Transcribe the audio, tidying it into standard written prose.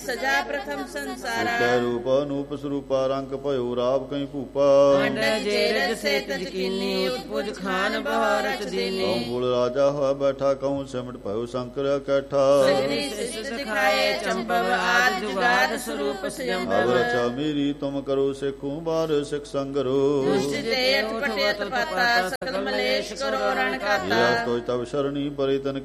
ਸਜਾ ਪ੍ਰਥਮ ਸੰਸਾਰਾ। ਇਕੈ ਰੂਪ ਅਨੂਪ ਸਰੂਪਾ ਰੰਗ ਭਇਓ ਰਾਵ ਕਈ ਭੂਪਾ। ਅੰਡ ਜੇਰਜ ਸੇ ਤਜ ਕੀਨੀ ਉਤਪੁਜ ਖਾਨ ਬਹੁ ਰਚ ਦੀਨੀ। ਕਉ ਬੁਲ ਰਾਜਾ ਹੋਇ ਬੈਠਾ ਕਉ ਸਿਮਟ ਭਇਓ ਸ਼ੰਕਰ ਇਕੱਠਾ। ਸਗਰੀ ਸਿਸ਼ਟ ਦਿਖਾਏ ਚੰਪਵ ਆਦ ਜੁਗਾਦ ਸਰੂਪ ਸਜੰਭਵ। ਅਵ ਰਚਾ ਮੇਰੀ ਤੁਮ ਕਰੋ ਸਿੱਖੂ ਬਾਰ ਸਿੱਖ ਸੰਗਰੋ। ਦੁਸ਼ਟ ਤੇ ਅਟ ਪਟੇ ਅਤ ਪਾਤਾ ਸਕਲ ਮਲੇਸ਼ ਕਰੋ ਰਣ ਖਾਤਾ। ਤੋਇ ਤਵ ਸ਼ਰਣੀ ਪਰਿ ਤਨ